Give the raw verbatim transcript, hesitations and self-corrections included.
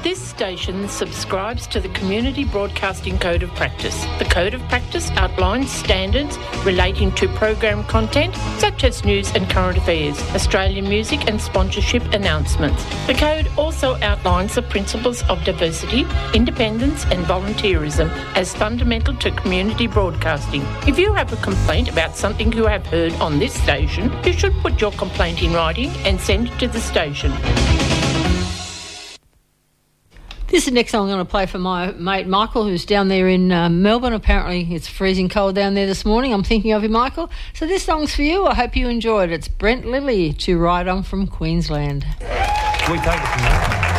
This station subscribes to the Community Broadcasting Code of Practice. The Code of Practice outlines standards relating to program content, such as news and current affairs, Australian music and sponsorship announcements. The Code also outlines the principles of diversity, independence and volunteerism as fundamental to community broadcasting. If you have a complaint about something you have heard on this station, you should put your complaint in writing and send it to the station. This is the next song I'm going to play for my mate Michael, who's down there in uh, Melbourne. Apparently it's freezing cold down there this morning. I'm thinking of you, Michael. So this song's for you. I hope you enjoyed it. It's Brent Lilly, To Ride On from Queensland. Can we take it from there?